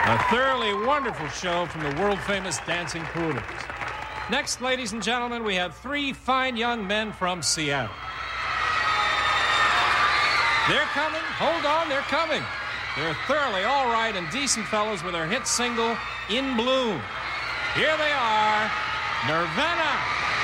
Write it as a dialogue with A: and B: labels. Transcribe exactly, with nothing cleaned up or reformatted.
A: A thoroughly wonderful show from the world-famous Dancing Poodles. Next, ladies and gentlemen, we have three fine young men from Seattle. They're coming. Hold on, they're coming. They're thoroughly all right and decent fellows with their hit single, In Bloom. Here they are, Nirvana.